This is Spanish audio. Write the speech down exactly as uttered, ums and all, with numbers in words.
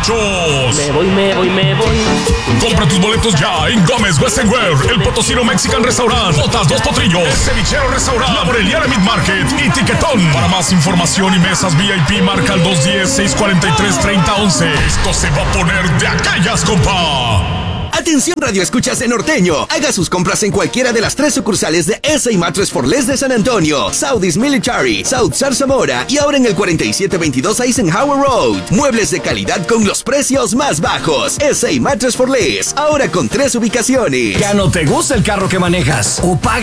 borrachos. Me voy, me voy, me voy. Compra tus boletos ya en Gómez Western Wear, El Potosino Mexican Restaurant, Botas Dos Potrillos, El Cevichero Restaurant, La Moreliana Meat Market y Tiquetón. Para más información y mesas V I P, marca al dos uno cero, seis cuatro tres, tres cero uno uno. Esto se va a poner de aquellas, compa. Atención Radio Escuchas de Norteño. Haga sus compras en cualquiera de las tres sucursales de S A Mattress for Less de San Antonio, Southeast Military, South Zarzamora y ahora en el cuarenta y siete veintidós Eisenhower Road. Muebles de calidad con los precios más bajos. S A Mattress for Less, ahora con tres ubicaciones. Ya no te gusta el carro que manejas o pagas